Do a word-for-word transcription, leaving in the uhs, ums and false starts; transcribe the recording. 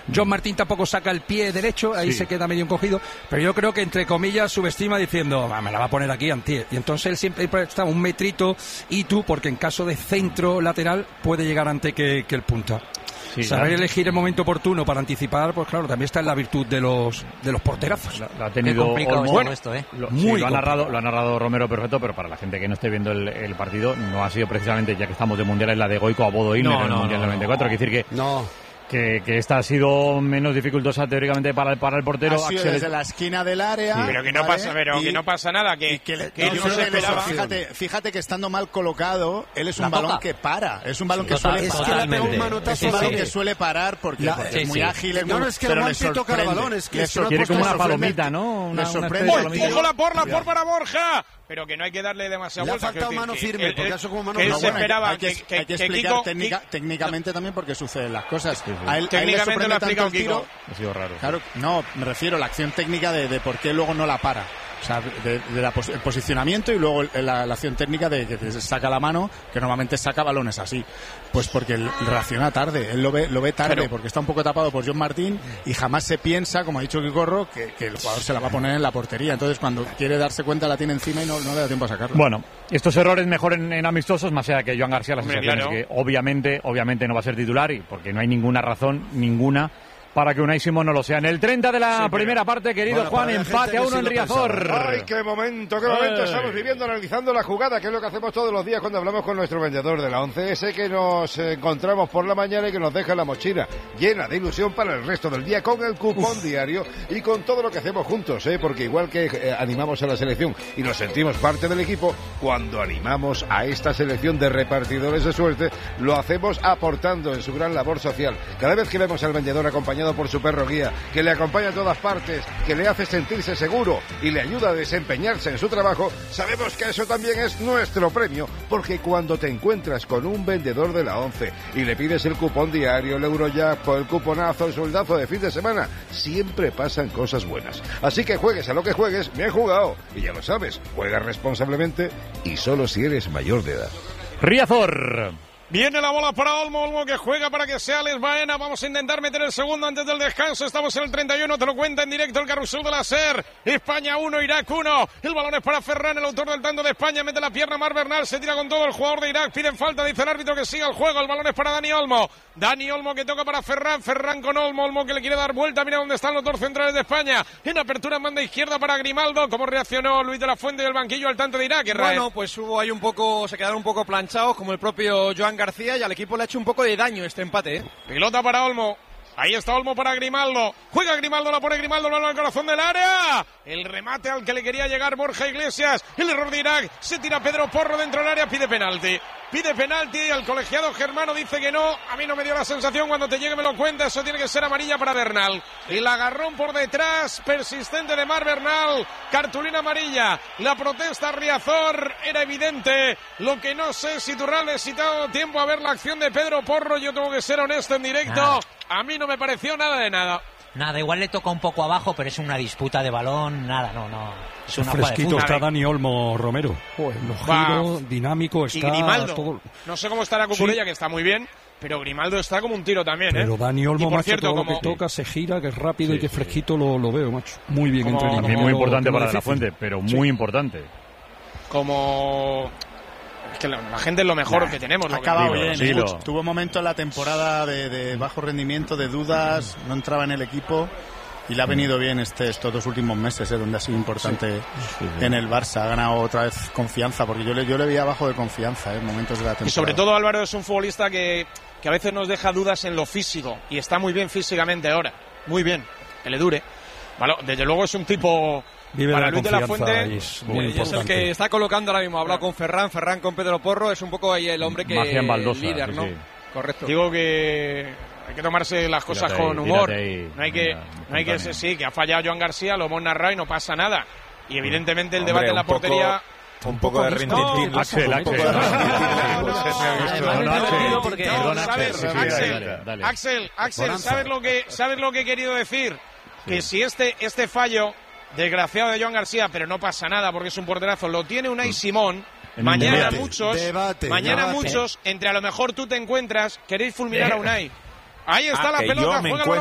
John Martín tampoco saca el pie derecho, ahí sí. se queda medio encogido, pero yo creo que entre comillas subestima diciendo, ah, me la va a poner aquí Antier, y entonces él siempre está un metrito y tú, porque en caso de centro lateral puede llegar antes que, que el punta. Sí, Saber claro. elegir el momento oportuno para anticipar, pues claro, también está en la virtud de los de los porterazos. La, la ha tenido complicado Olmo, bueno, esto, ¿eh? Lo, Muy sí, lo, ha narrado, lo ha narrado Romero perfecto, pero para la gente que no esté viendo el, el partido, no ha sido precisamente, ya que estamos de mundial, es la de Goico a Bodo Illner no, en el no, Mundial no, noventa y cuatro. no. Quiere decir que... No. Que, que esta ha sido menos dificultosa teóricamente para el, para el portero. Ha sido Axel... desde la esquina del área. Sí. Pero que no ¿vale? pasa, pero y, que no pasa nada. Que, que, le, que no, no se esperaba. Fíjate, fíjate que estando mal colocado, él es un la balón toca. que para. Es un balón sí, que suele es parar. Que un manotazo, es un balón que suele parar porque, la, porque sí, es muy sí. ágil. Es no, muy, no, es que pero el le Monti toca el balón. Es que sor- quiere como una palomita, el, ¿no? Una, le sorprende. ¡Uy! ¡Ojo la por, la por para Borja! Pero que no hay que darle demasiada le vuelta. ha faltado mano firme, el, porque eso como mano que él no, se bueno, esperaba hay que, que, que, hay que que explicar Kiko, técnica, Kiko, técnicamente también porque suceden las cosas. Sí, sí. A él, Técnicamente a él le lo ha explicado el tiro, Ha sido raro. Claro, sí. No, me refiero a la acción técnica de, de por qué luego no la para. O sea, de, de la pos- el posicionamiento y luego el, la, la acción técnica de que te saca la mano, que normalmente saca balones así. Pues porque él reacciona tarde, él lo ve, lo ve tarde, Pero, porque está un poco tapado por John Martín y jamás se piensa, como ha dicho Quicorro, que, que el jugador se la va a poner en la portería. Entonces cuando quiere darse cuenta la tiene encima y no, no le da tiempo a sacarla. Bueno, estos errores mejor en, en amistosos, más allá que Joan García, la Hombre, sensación claro. es que obviamente, obviamente no va a ser titular y porque no hay ninguna razón, ninguna, para que Unai Simón no lo sea. En el treinta de la Sí, primera parte, querido bueno, Juan, para la empate gente a que uno sí en lo Riazor. pensaba. ¡Ay, qué momento, qué momento! Ay. Estamos viviendo, analizando la jugada, que es lo que hacemos todos los días cuando hablamos con nuestro vendedor de la once, ese que nos encontramos por la mañana y que nos deja la mochila llena de ilusión para el resto del día, con el cupón Uf. diario y con todo lo que hacemos juntos, ¿eh? Porque igual que eh, animamos a la selección y nos sentimos parte del equipo, cuando animamos a esta selección de repartidores de suerte, lo hacemos aportando en su gran labor social. Cada vez que vemos al vendedor acompañado por su perro guía, que le acompaña a todas partes, que le hace sentirse seguro y le ayuda a desempeñarse en su trabajo, sabemos que eso también es nuestro premio, porque cuando te encuentras con un vendedor de la once y le pides el cupón diario, el Eurojackpot, el cuponazo, el soldazo de fin de semana, siempre pasan cosas buenas. Así que juegues a lo que juegues, bien jugado. Y ya lo sabes, juega responsablemente y solo si eres mayor de edad. Riazor. Viene la bola para Olmo, Olmo que juega para que sea Alex Baena. Vamos a intentar meter el segundo antes del descanso. Estamos en el treinta y uno, te lo cuenta en directo el carrusel de la SER. España uno, Irak uno. El balón es para Ferran, el autor del tanto de España. Mete la pierna Mar Bernal, se tira con todo el jugador de Irak. Piden falta, dice el árbitro que siga el juego. El balón es para Dani Olmo. Dani Olmo que toca para Ferran. Ferran con Olmo, Olmo que le quiere dar vuelta. Mira dónde están los dos centrales de España. En apertura en banda izquierda para Grimaldo. ¿Cómo reaccionó Luis de la Fuente del banquillo al tanto de Irak? Israel? Bueno, pues hubo ahí un poco, se quedaron un poco planchados, como el propio Joan García, y al equipo le ha hecho un poco de daño este empate, ¿eh? Pelota para Olmo. Ahí está Olmo para Grimaldo. Juega Grimaldo, la pone Grimaldo, el balón al corazón del área. El remate al que le quería llegar Borja Iglesias. El error de Irak. Se tira Pedro Porro dentro del área, pide penalti. Pide penalti, el colegiado germano dice que no. A mí no me dio la sensación, cuando te llegue me lo cuenta. Eso tiene que ser amarilla para Bernal. El agarrón por detrás, persistente de Mar Bernal. Cartulina amarilla. La protesta Riazor era evidente. Lo que no sé si Turrales, si te ha dado tiempo a ver la acción de Pedro Porro. Yo tengo que ser honesto en directo. Ah. A mí no me pareció nada de nada. Nada, igual le toca un poco abajo, pero es una disputa de balón, nada, no, no. Es una fresquito está Dani Olmo, Romero. Joder, los giros, dinámico, está y Grimaldo, todo... no sé cómo estará Cucurella, sí. que está muy bien, pero Grimaldo está como un tiro también, ¿eh? Pero Dani Olmo, y por macho, cierto, todo como... lo que toca, se gira, que es rápido sí, y que sí. fresquito lo, lo veo, macho. Muy bien Como... entre líneas. También muy importante para lo De la Fuente, pero muy sí. importante. Como... Es que la, la gente es lo mejor nah, que tenemos. Ha acabado que bien. Sí, lo... Tuvo momentos en la temporada de, de bajo rendimiento, de dudas, no entraba en el equipo y le ha venido bien este, estos dos últimos meses, eh, donde ha sido importante sí, sí, sí. en el Barça. Ha ganado otra vez confianza, porque yo le, yo le vi abajo de confianza eh, en momentos de la temporada. Y sobre todo Álvaro es un futbolista que, que a veces nos deja dudas en lo físico y está muy bien físicamente ahora. Muy bien, que le dure. Vale, desde luego es un tipo... Vive para la Luis de la Fuente es, muy y es el que está colocando ahora mismo. Ha hablado con Ferran, Ferran con Pedro Porro, es un poco ahí el hombre que Magia en Baldosa, líder, sí, ¿no? Sí. Correcto. Digo que hay que tomarse las cosas tírate con ahí, humor. ahí, no hay que, mira, no hay que ser, sí, que ha fallado Joan García, lo hemos narrado y no pasa nada. Y evidentemente el Hombre, debate en la portería... Un poco de rintintín. Axel, Axel. Axel, Axel, ¿sabes lo que sabes lo que he querido decir? Que si este este fallo desgraciado de Joan García, pero no pasa nada porque es un porterazo, lo tiene Unai Simón, mañana debate, muchos, debate, mañana debate. muchos, entre a lo mejor tú te encuentras, queréis fulminar a Unai. Ahí está ah, la que pelota, yo me juega